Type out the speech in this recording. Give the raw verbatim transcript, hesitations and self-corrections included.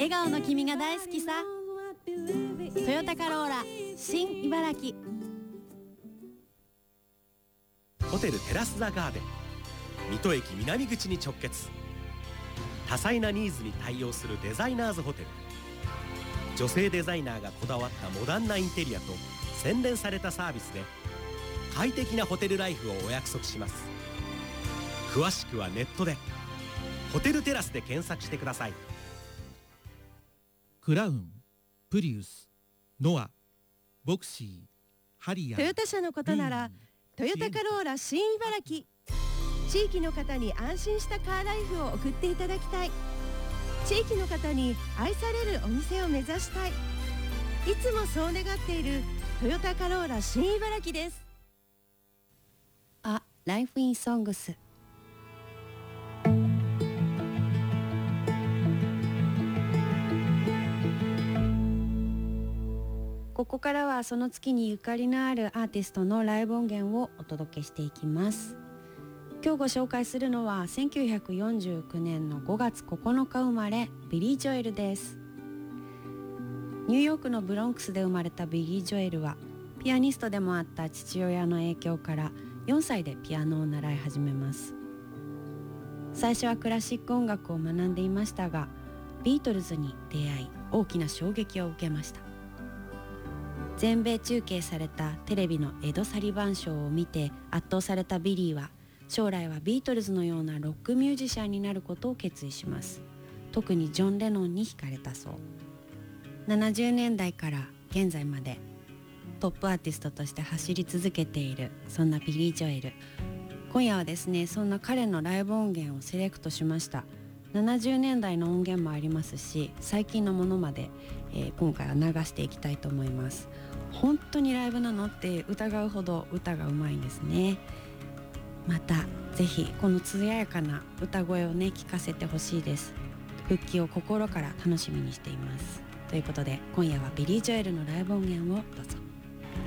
笑顔の君が大好きさ。トヨタカローラ新茨城。 ホテルテラスザガーデン、水戸駅南口に直結。多彩なニーズに対応するデザイナーズホテル。女性デザイナーがこだわったモダンなインテリアと洗練されたサービスで快適なホテルライフをお約束します。詳しくはネットでホテルテラスで検索してください。 クラウン、プリウス、ノア、ボクシー、ハリアー。 トヨタ車のことならトヨタカローラ新茨城。地域の方に安心したカーライフを送っていただきたい。地域の方に愛されるお店を目指したい。いつもそう願っているトヨタカローラ新茨城です。 あ、ライフインソングス。ここからはその月にゆかりのあるアーティストのライブ音源をお届けしていきます。今日ご紹介するのはせんきゅうひゃくよんじゅうきゅうねんのごがつここのか生まれ、ビリー・ジョエルです。ニューヨークのブロンクスで生まれたビリー・ジョエルはピアニストでもあった父親の影響からよんさいでピアノを習い始めます。最初はクラシック音楽を学んでいましたが、ビートルズに出会い大きな衝撃を受けました。全米中継されたテレビのエド・サリバンショーを見て圧倒されたビリーは、将来はビートルズのようなロックミュージシャンになることを決意します。特にジョン・レノンに惹かれたそう。ななじゅうねんだいから現在までトップアーティストとして走り続けている、そんなビリー・ジョエル。今夜はですね、そんな彼のライブ音源をセレクトしました。ななじゅうねんだいの音源もありますし、最近のものまで、えー、今回は流していきたいと思います。本当にライブなのって疑うほど歌がうまいんですね。またぜひこの艶やかな歌声をね聞かせてほしいです。復帰を心から楽しみにしています。ということで今夜はビリー・ジョエルのライブ音源をどうぞ。